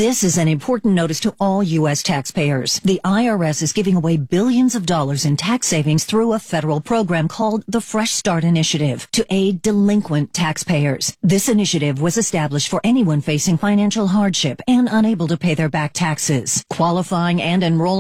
This is an important notice to all U.S. taxpayers. The IRS is giving away billions of dollars in tax savings through a federal program called the Fresh Start Initiative to aid delinquent taxpayers. This initiative was established for anyone facing financial hardship and unable to pay their back taxes. Qualifying and enrolling